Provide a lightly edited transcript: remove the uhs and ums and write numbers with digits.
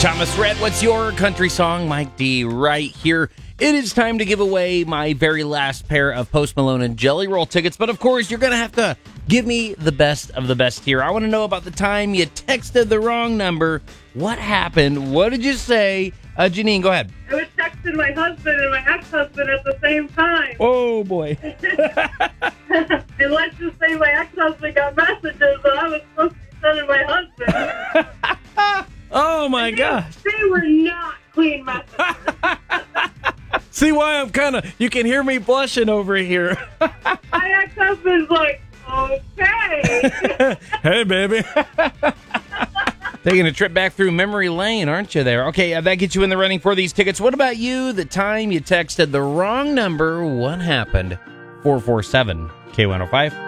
Thomas Rhett, what's your country song? Mike D right here. It is time to give away my very last pair of Post Malone and Jelly Roll tickets. But of course, you're going to have to give me the best of the best here. I want to know about the time you texted the wrong number. What happened? What did you say? Janine, go ahead. I was texting my husband and my ex-husband at the same time. Oh, boy. And let's just say my ex-husband got messages that I was supposed to be sending my husband. Oh, my gosh. They were not clean messages. See why I'm you can hear me blushing over here. My ex-husband's like, okay. Hey, baby. Taking a trip back through memory lane, aren't you there? Okay, that gets you in the running for these tickets. What about you? The time you texted the wrong number, what happened? 447 K105.